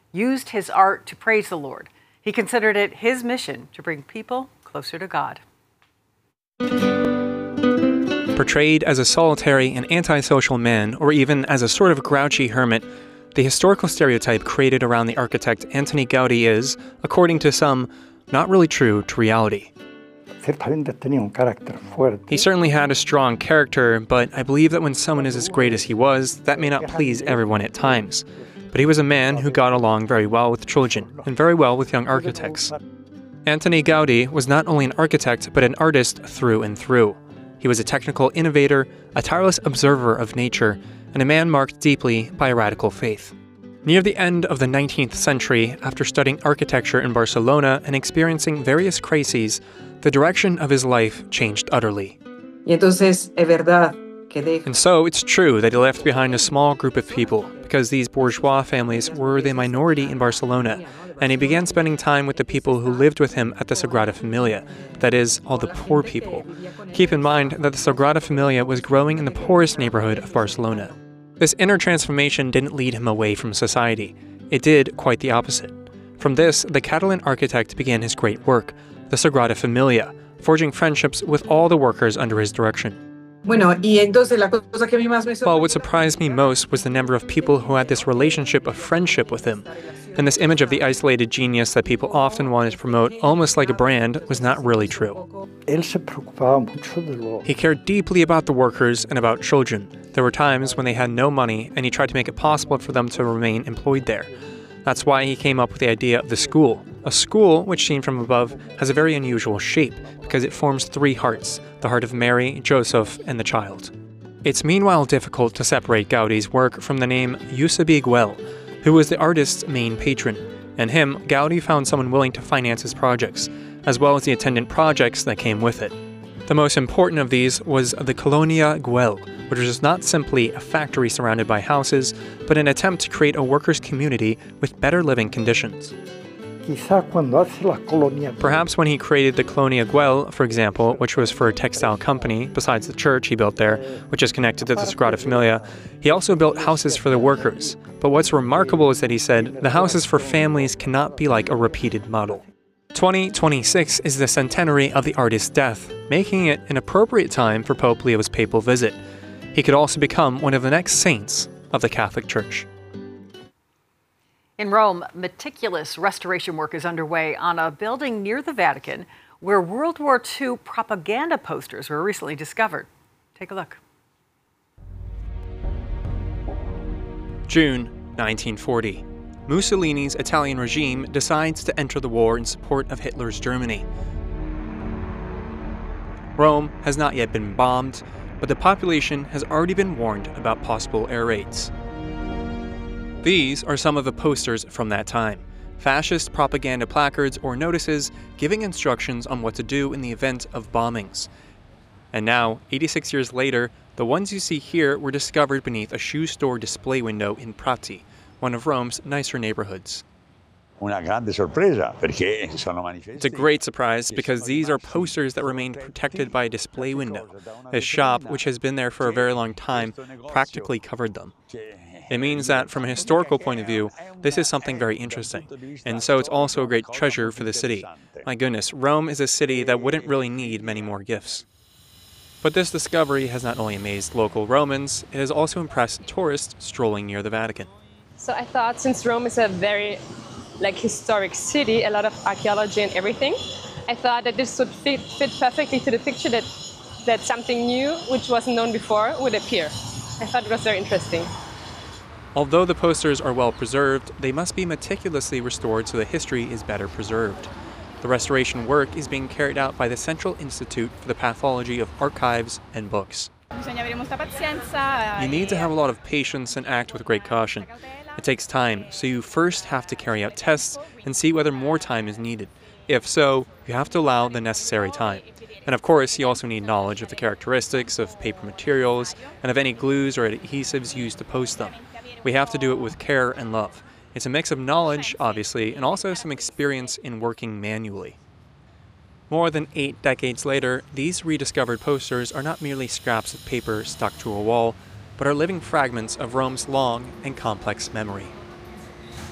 used his art to praise the Lord. He considered it his mission to bring people closer to God. Portrayed as a solitary and antisocial man, or even as a sort of grouchy hermit, the historical stereotype created around the architect Antoni Gaudí is, according to some, not really true to reality. He certainly had a strong character, but I believe that when someone is as great as he was, that may not please everyone at times. But he was a man who got along very well with children, and very well with young architects. Antoni Gaudí was not only an architect, but an artist through and through. He was a technical innovator, a tireless observer of nature, and a man marked deeply by a radical faith. Near the end of the 19th century, after studying architecture in Barcelona and experiencing various crises, the direction of his life changed utterly. And so it's true that he left behind a small group of people, because these bourgeois families were the minority in Barcelona, and he began spending time with the people who lived with him at the Sagrada Familia, that is, all the poor people. Keep in mind that the Sagrada Familia was growing in the poorest neighborhood of Barcelona. This inner transformation didn't lead him away from society. It did quite the opposite. From this, the Catalan architect began his great work, the Sagrada Familia, forging friendships with all the workers under his direction. Well, what surprised me most was the number of people who had this relationship of friendship with him. And this image of the isolated genius that people often wanted to promote almost like a brand was not really true. He cared deeply about the workers and about children. There were times when they had no money, and he tried to make it possible for them to remain employed there. That's why he came up with the idea of the school. A school, which seen from above, has a very unusual shape, because it forms three hearts, the heart of Mary, Joseph, and the child. It's meanwhile difficult to separate Gaudí's work from the name Eusebi Güell, who was the artist's main patron. And him, Gaudí found someone willing to finance his projects, as well as the attendant projects that came with it. The most important of these was the Colonia Güell, which was not simply a factory surrounded by houses, but an attempt to create a workers' community with better living conditions. Perhaps when he created the Colonia Güell, for example, which was for a textile company, besides the church he built there, which is connected to the Sagrada Familia, he also built houses for the workers. But what's remarkable is that he said, the houses for families cannot be like a repeated model. 2026 is the centenary of the artist's death, making it an appropriate time for Pope Leo's papal visit. He could also become one of the next saints of the Catholic Church. In Rome, meticulous restoration work is underway on a building near the Vatican where World War II propaganda posters were recently discovered. Take a look. June 1940. Mussolini's Italian regime decides to enter the war in support of Hitler's Germany. Rome has not yet been bombed, but the population has already been warned about possible air raids. These are some of the posters from that time. Fascist propaganda placards or notices giving instructions on what to do in the event of bombings. And now, 86 years later, the ones you see here were discovered beneath a shoe store display window in Prati, one of Rome's nicer neighborhoods. It's a great surprise because these are posters that remained protected by a display window. This shop, which has been there for a very long time, practically covered them. It means that from a historical point of view, this is something very interesting. And so it's also a great treasure for the city. My goodness, Rome is a city that wouldn't really need many more gifts. But this discovery has not only amazed local Romans, it has also impressed tourists strolling near the Vatican. So I thought since Rome is a very historic city, a lot of archaeology and everything, I thought that this would fit perfectly to the picture that something new, which wasn't known before, would appear. I thought it was very interesting. Although the posters are well preserved, they must be meticulously restored so the history is better preserved. The restoration work is being carried out by the Central Institute for the Pathology of Archives and Books. You need to have a lot of patience and act with great caution. It takes time, so you first have to carry out tests and see whether more time is needed. If so, you have to allow the necessary time. And of course, you also need knowledge of the characteristics of paper materials and of any glues or adhesives used to post them. We have to do it with care and love. It's a mix of knowledge, obviously, and also some experience in working manually. More than 8 decades later, these rediscovered posters are not merely scraps of paper stuck to a wall, but are living fragments of Rome's long and complex memory.